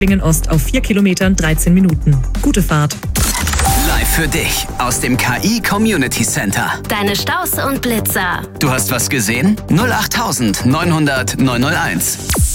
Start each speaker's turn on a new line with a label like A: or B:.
A: Ost auf 4 Kilometern 13 Minuten. Gute Fahrt.
B: Live für dich aus dem KI Community Center.
C: Deine Staus und Blitzer.
B: Du hast was gesehen? 08900 901.